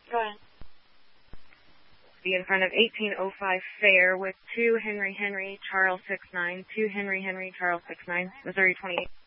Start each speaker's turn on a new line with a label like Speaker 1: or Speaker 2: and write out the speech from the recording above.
Speaker 1: Go ahead.
Speaker 2: Be in front of 1805 Fair with 2 Henry Henry, Charles 69, 2 Henry Henry, Charles 69, Missouri 28.